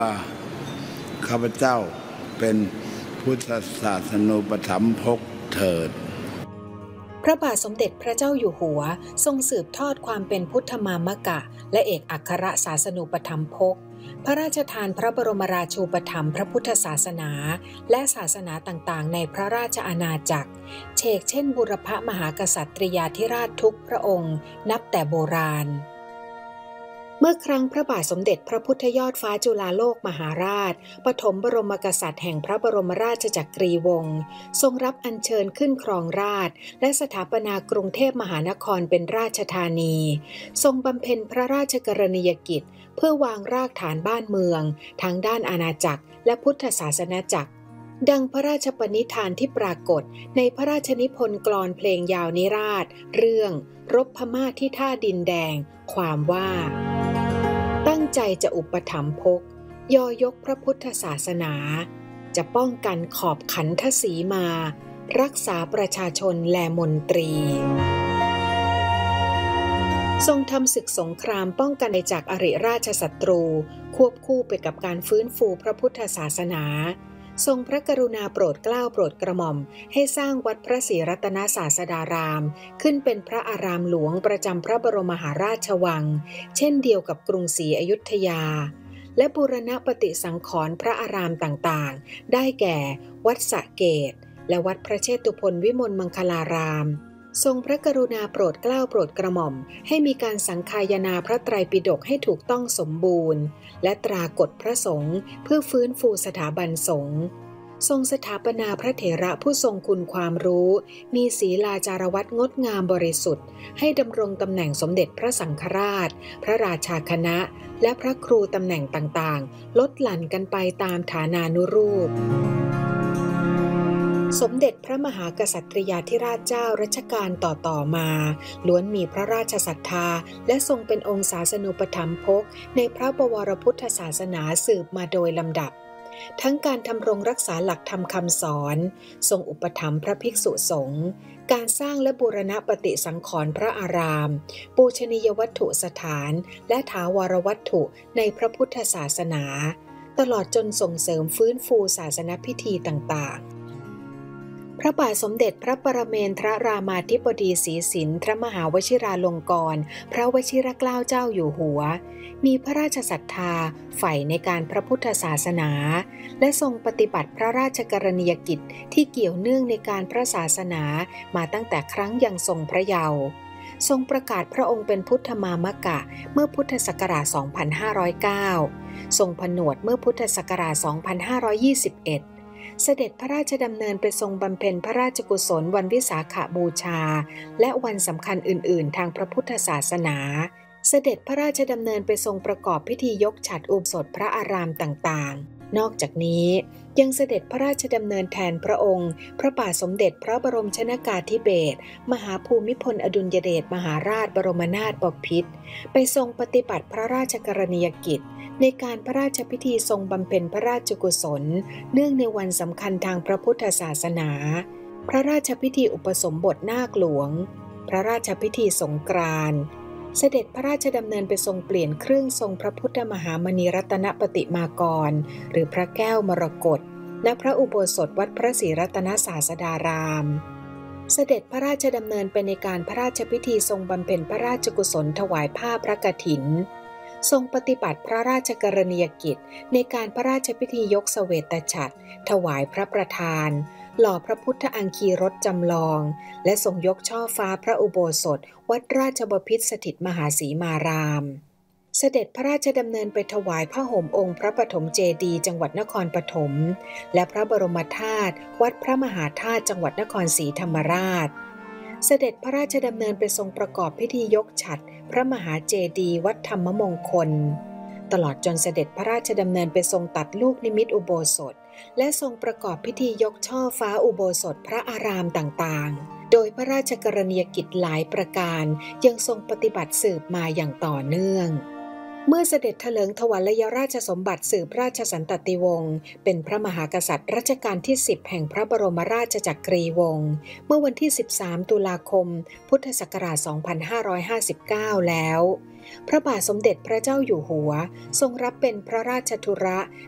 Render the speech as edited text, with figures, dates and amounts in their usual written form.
ว่าข้าพเจ้าเป็นพุทธศาสนูปถัมภกเถิดพระบาทสมเด็จพระเจ้าอยู่หัวทรงสืบทอดความเป็นพุทธมามกะและเอกอัครศาสนูปถัมภกพระราชทานพระบรมราชูปถัมภ์พระพุทธศาสนาและศาสนาต่างๆในพระราชอาณาจักรเฉกเช่นบูรพมหากษัตริยาธิราชทุกพระองค์นับแต่โบราณเมื่อครั้งพระบาทสมเด็จพระพุทธยอดฟ้าจุฬาโลกมหาราชปฐมบรมกษัตริย์แห่งพระบรมราชจักรีวงศ์ทรงรับอัญเชิญขึ้นครองราชย์และสถาปนากรุงเทพมหานครเป็นราชธานีทรงบำเพ็ญพระราชกรณียกิจเพื่อวางรากฐานบ้านเมืองทั้งด้านอาณาจักรและพุทธศาสนาจักรดังพระราชปณิธานที่ปรากฏในพระราชนิพนธ์กลอนเพลงยาวนิราศเรื่องรบพม่าที่ท่าดินแดงความว่าตั้งใจจะอุปถัมภกยอยกพระพุทธศาสนาจะป้องกันขอบขันทศีมารักษาประชาชนและมนตรีทรงทำศึกสงครามป้องกันจากอริราชศัตรูควบคู่ไปกับการฟื้นฟูพระพุทธศาสนาทรงพระกรุณาโปรดเกล้าโปรดกระหม่อมให้สร้างวัดพระศรีรัตนศาสดารามขึ้นเป็นพระอารามหลวงประจำพระบรมมหาราชวังเช่นเดียวกับกรุงศรีอยุธยาและบูรณปฏิสังขรณ์พระอารามต่างๆได้แก่วัดสระเกตและวัดพระเชตุพนวิมลมังคลารามทรงพระกรุณาโปรดเกล้าโปรดกระหม่อมให้มีการสังคายนาพระไตรปิฎกให้ถูกต้องสมบูรณ์และตรากฎพระสงฆ์เพื่อฟื้นฟูสถาบันสงฆ์ทรงสถาปนาพระเถระผู้ทรงคุณความรู้มีศีลาจารวัตรงดงามบริสุทธิ์ให้ดำรงตำแหน่งสมเด็จพระสังฆราชพระราชาคณะและพระครูตำแหน่งต่างๆลดหลั่นกันไปตามฐานานุรูปสมเด็จพระมหากษัตริยาธิราชเจ้ารัชกาลต่อมาล้วนมีพระราชศรัทธาและทรงเป็นองค์ศาสนูปถัมภกในพระบวรพุทธศาสนาสืบมาโดยลำดับทั้งการทำรงรักษาหลักธรรมคำสอนทรงอุปถัมภ์พระภิกษุสงฆ์การสร้างและบูรณปฏิสังขรณ์พระอารามปูชนียวัตถุสถานและถาวรวัตถุในพระพุทธศาสนาตลอดจนส่งเสริมฟื้นฟูศาสนพิธีต่างๆพระบาทสมเด็จพระปรเมนทรรามาธิบดีศรีสินทรมหาวชิราลงกรณ์พระวชิรเกล้าเจ้าอยู่หัวมีพระราชศรัทธาใฝ่ในการพระพุทธศาสนาและทรงปฏิบัติพระราชกรณียกิจที่เกี่ยวเนื่องในการพระศาสนามาตั้งแต่ครั้งยังทรงพระเยาว์ทรงประกาศพระองค์เป็นพุทธมามกะเมื่อพุทธศักราช 2509 ทรงผนวดเมื่อพุทธศักราช 2521เสด็จพระราชดำเนินไปทรงบำเพ็ญพระราชกุศลวันวิสาขบูชาและวันสำคัญอื่นๆทางพระพุทธศาสนาเสด็จพระราชดำเนินไปทรงประกอบพิธียกฉัตรอุโบสถพระอารามต่างๆนอกจากนี้ยังเสด็จพระราชดำเนินแทนพระองค์พระบาทสมเด็จพระบรมชนกาธิเบศรมหาภูมิพลอดุลยเดชมหาราชบรมนาถบพิตรไปทรงปฏิบัติพระราชกรณียกิจในการพระราชพิธีทรงบำเพ็ญพระราชกุศลเนื่องในวันสำคัญทางพระพุทธศาสนาพระราชพิธีอุปสมบทนาคหลวงพระราชพิธีสงกรานต์เสด็จพระราชดำเนินไปทรงเปลี่ยนเครื่องทรงพระพุทธมหามณีรัตนปฏิมากรหรือพระแก้วมรกตณพระอุโบสถวัดพระศรีรัตนศาสดารามเสด็จพระราชดำเนินไปในการพระราชพิธีทรงบำเพ็ญพระราชกุศลถวายผ้าพระกฐินทรงปฏิบัติพระราชกรณียกิจในการพระราชพิธียกเสวตฉัตรถวายพระประธานหล่อพระพุทธอังคีรถจำลองและทรงยกช่อฟ้าพระอุโบสถวัดราชบพิตรสถิตมหาสีมารามเสด็จพระราชดำเนินไปถวายผ้าห่มองค์พระปฐมเจดีย์จังหวัดนครปฐมและพระบรมธาตุวัดพระมหาธาตุจังหวัดนครศรีธรรมราชเสด็จพระราชดำเนินไปทรงประกอบพิธียกฉัตรพระมหาเจดีย์วัดธรรมมงคลตลอดจนเสด็จพระราชดำเนินไปทรงตัดลูกนิมิตอุโบสถและทรงประกอบพิธียกช่อฟ้าอุโบสถพระอารามต่างๆโดยพระราชกรณียกิจหลายประการยังทรงปฏิบัติสืบมาอย่างต่อเนื่องเมื่อเสด็จเถลิงถวัลยราชสมบัติสืบราชสันตติวงศ์เป็นพระมหากษัตริย์รัชกาลที่ 10 แห่งพระบรมราชจักรีวงศ์เมื่อวันที่ 13 ตุลาคม พุทธศักราช 2559 แล้ว พระบาทสมเด็จพระเจ้าอยู่หัวทรงรับเป็นพระราชธุระ